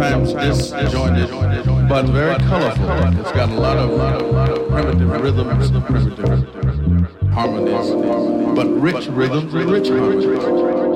sometimes disjointed, but very colorful. It's got a lot of primitive rhythms, primitive harmonies, but rich rhythms and rich harmonies.